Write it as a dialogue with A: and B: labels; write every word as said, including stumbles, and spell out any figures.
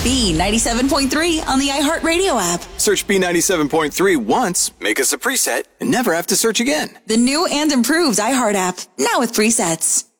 A: B ninety-seven point three on the iHeartRadio app.
B: Search B ninety-seven point three once, make us a preset, and never have to search again.
A: The new and improved iHeart app, now with presets.